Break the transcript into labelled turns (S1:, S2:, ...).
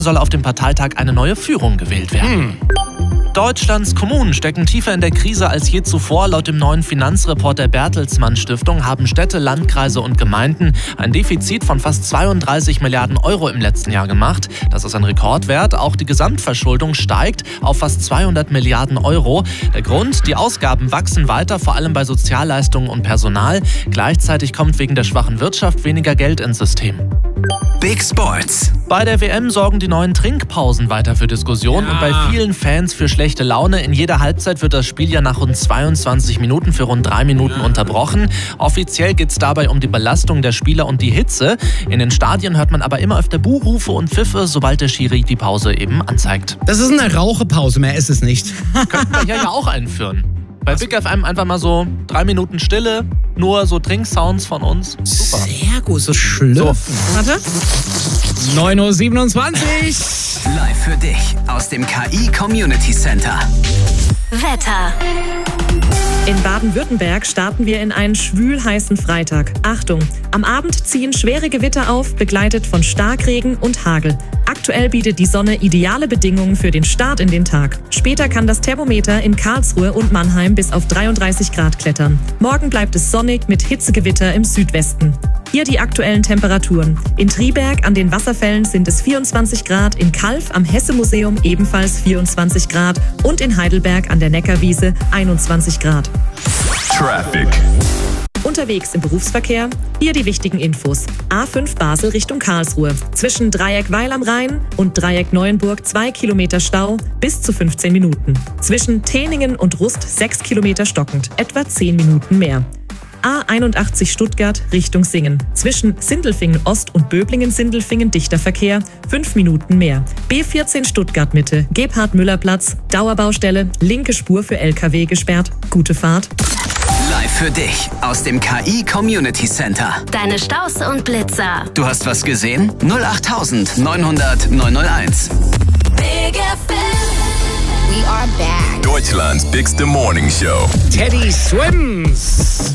S1: soll auf dem Parteitag eine neue Führung gewählt werden. Deutschlands Kommunen stecken tiefer in der Krise als je zuvor. Laut dem neuen Finanzreport der Bertelsmann Stiftung haben Städte, Landkreise und Gemeinden ein Defizit von fast 32 Milliarden Euro im letzten Jahr gemacht. Das ist ein Rekordwert. Auch die Gesamtverschuldung steigt auf fast 200 Milliarden Euro. Der Grund: die Ausgaben wachsen weiter, vor allem bei Sozialleistungen und Personal. Gleichzeitig kommt wegen der schwachen Wirtschaft weniger Geld ins System.
S2: Big Sports.
S1: Bei der WM sorgen die neuen Trinkpausen weiter für Diskussionen und bei vielen Fans für schlechte Laune. In jeder Halbzeit wird das Spiel ja nach rund 22 Minuten für rund 3 Minuten unterbrochen. Offiziell geht es dabei um die Belastung der Spieler und die Hitze. In den Stadien hört man aber immer öfter Buhrufe und Pfiffe, sobald der Schiri die Pause eben anzeigt.
S3: Das ist eine Rauchepause, mehr ist es nicht.
S1: Könnten wir hier ja auch einführen. Bei Big FM einfach mal so 3 Minuten Stille, nur so Trinksounds von uns. Super.
S3: Sehr gut, so schlürfen.
S4: Warte.
S3: 9.27 Uhr.
S2: Live für dich aus dem KI Community Center.
S5: Wetter.
S4: In Baden-Württemberg starten wir in einen schwülheißen Freitag. Achtung, am Abend ziehen schwere Gewitter auf, begleitet von Starkregen und Hagel. Aktuell bietet die Sonne ideale Bedingungen für den Start in den Tag. Später kann das Thermometer in Karlsruhe und Mannheim bis auf 33 Grad klettern. Morgen bleibt es sonnig mit Hitzegewitter im Südwesten. Hier die aktuellen Temperaturen. In Triberg an den Wasserfällen sind es 24 Grad, in Calw am Hesse-Museum ebenfalls 24 Grad und in Heidelberg an der Neckarwiese 21 Grad.
S6: Traffic.
S4: Unterwegs im Berufsverkehr, hier die wichtigen Infos. A5 Basel Richtung Karlsruhe. Zwischen Dreieck Weil am Rhein und Dreieck Neuenburg 2 Kilometer Stau bis zu 15 Minuten. Zwischen Teningen und Rust 6 Kilometer stockend, etwa 10 Minuten mehr. A81 Stuttgart Richtung Singen. Zwischen Sindelfingen Ost und Böblingen-Sindelfingen dichter Verkehr, 5 Minuten mehr. B14 Stuttgart Mitte, Gebhard-Müller-Platz, Dauerbaustelle, linke Spur für LKW gesperrt. Gute Fahrt.
S2: Live für dich aus dem KI Community Center.
S5: Deine Staus und Blitzer.
S2: Du hast was gesehen? 08000 900 901.
S5: Big FM. We are back.
S6: Deutschland's bigste Morning Show.
S3: Teddy Swims.